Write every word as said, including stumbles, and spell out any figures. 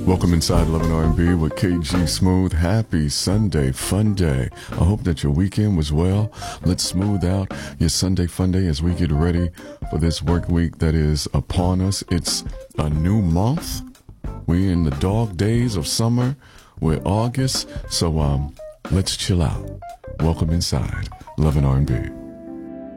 Welcome inside Love and R and B with K G Smooth. Happy Sunday Fun Day. I hope that your weekend was well. Let's smooth out your Sunday Fun Day as we get ready for this work week that is upon us. It's a new month. We're in the dog days of summer. We're August. So um, let's chill out. Welcome inside Love and R and B.